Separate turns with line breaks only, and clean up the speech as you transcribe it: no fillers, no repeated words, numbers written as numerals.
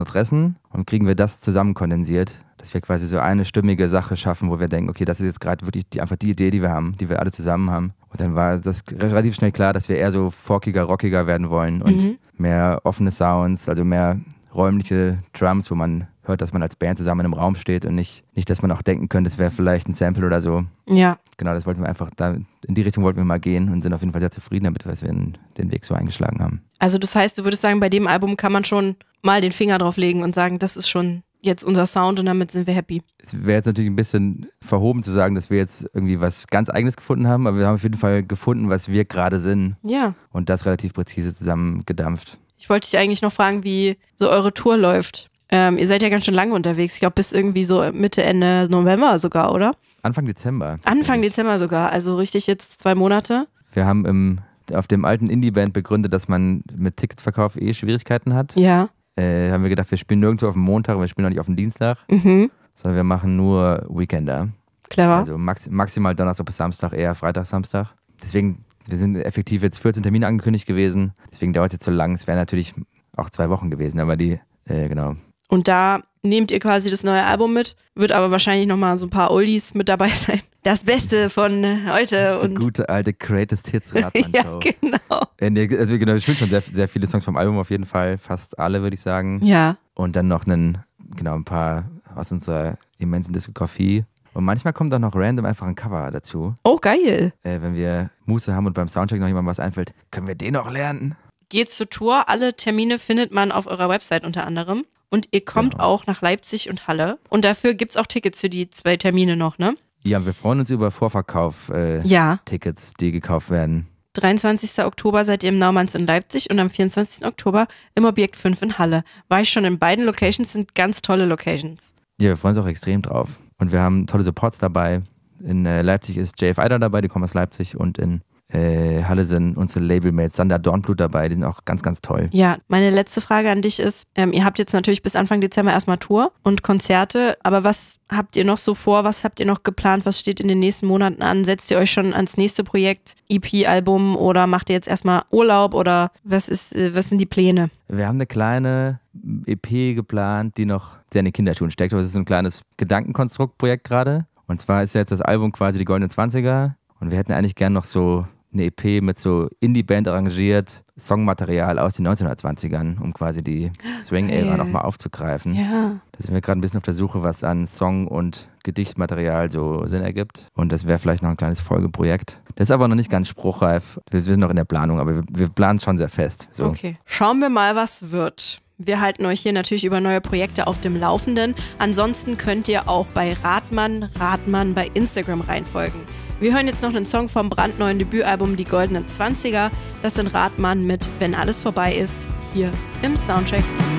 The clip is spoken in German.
Adressen und kriegen wir das zusammen kondensiert, dass wir quasi so eine stimmige Sache schaffen, wo wir denken, okay, das ist jetzt gerade wirklich einfach die Idee, die wir haben, die wir alle zusammen haben. Und dann war das relativ schnell klar, dass wir eher so folkiger, rockiger werden wollen und mehr offene Sounds, also mehr räumliche Drums, wo man hört, dass man als Band zusammen in einem Raum steht und nicht, dass man auch denken könnte, es wäre vielleicht ein Sample oder so.
Ja.
Genau, das wollten wir einfach, in die Richtung wollten wir mal gehen und sind auf jeden Fall sehr zufrieden damit, dass wir den Weg so eingeschlagen haben.
Also das heißt, du würdest sagen, bei dem Album kann man schon mal den Finger drauf legen und sagen, das ist schon jetzt unser Sound und damit sind wir happy.
Es wäre jetzt natürlich ein bisschen verhoben zu sagen, dass wir jetzt irgendwie was ganz Eigenes gefunden haben, aber wir haben auf jeden Fall gefunden, was wir gerade sind.
Ja.
Und das relativ präzise zusammengedampft.
Ich wollte dich eigentlich noch fragen, wie so eure Tour läuft. Ihr seid ja ganz schön lange unterwegs. Ich glaube, bis irgendwie so Mitte, Ende November sogar, oder?
Anfang Dezember.
Anfang Dezember sogar, also richtig jetzt 2 Monate.
Wir haben auf dem alten Indie-Band begründet, dass man mit Ticketsverkauf Schwierigkeiten hat.
Ja.
Haben wir gedacht, wir spielen nirgendwo auf dem Montag und wir spielen auch nicht auf dem Dienstag, sondern wir machen nur Weekender.
Clever.
Also maximal Donnerstag bis Samstag, eher Freitag, Samstag. Deswegen, wir sind effektiv jetzt 14 Termine angekündigt gewesen, deswegen dauert es jetzt so lang. Es wären natürlich auch 2 Wochen gewesen, aber genau.
Und da nehmt ihr quasi das neue Album mit, wird aber wahrscheinlich nochmal so ein paar Oldies mit dabei sein. Das Beste von heute.
Die gute alte Greatest Hits Radmann-Show.
Ja, genau.
Also genau, wir spielen schon sehr, sehr viele Songs vom Album auf jeden Fall, fast alle würde ich sagen.
Ja.
Und dann noch ein paar aus unserer immensen Diskografie. Und manchmal kommt auch noch random einfach ein Cover dazu.
Oh, geil.
Wenn wir Muße haben und beim Soundcheck noch jemandem was einfällt, können wir den auch lernen.
Geht zur Tour, alle Termine findet man auf eurer Website unter anderem. Und ihr kommt auch nach Leipzig und Halle. Und dafür gibt es auch Tickets für die 2 Termine noch, ne?
Ja, wir freuen uns über Vorverkauf-Tickets, die gekauft werden.
23. Oktober seid ihr im Naumanns in Leipzig und am 24. Oktober im Objekt 5 in Halle. War ich schon in beiden Locations, sind ganz tolle Locations.
Ja, wir freuen uns auch extrem drauf. Und wir haben tolle Supports dabei. In Leipzig ist JF Eider dabei, die kommen aus Leipzig. Und in Halle sind unsere Labelmates Sander Dornblut dabei, die sind auch ganz, ganz toll.
Ja, meine letzte Frage an dich ist, ihr habt jetzt natürlich bis Anfang Dezember erstmal Tour und Konzerte, aber was habt ihr noch so vor, was habt ihr noch geplant, was steht in den nächsten Monaten an? Setzt ihr euch schon ans nächste Projekt, EP-Album oder macht ihr jetzt erstmal Urlaub oder was sind die Pläne?
Wir haben eine kleine EP geplant, die noch sehr in den Kinderschuhen steckt, aber es ist so ein kleines Gedankenkonstruktprojekt gerade. Und zwar ist jetzt das Album quasi die Goldenen 20er und wir hätten eigentlich gern noch so eine EP mit so Indie-Band arrangiert, Songmaterial aus den 1920ern, um quasi die Swing-Ära nochmal aufzugreifen.
Ja.
Da sind wir gerade ein bisschen auf der Suche, was an Song- und Gedichtmaterial so Sinn ergibt. Und das wäre vielleicht noch ein kleines Folgeprojekt. Das ist aber noch nicht ganz spruchreif. Wir sind noch in der Planung, aber wir planen schon sehr fest. So.
Okay. Schauen wir mal, was wird. Wir halten euch hier natürlich über neue Projekte auf dem Laufenden. Ansonsten könnt ihr auch bei Radmann bei Instagram reinfolgen. Wir hören jetzt noch einen Song vom brandneuen Debütalbum Die Goldenen 20er. Das sind Radmann mit Wenn alles vorbei ist, hier im Soundcheck.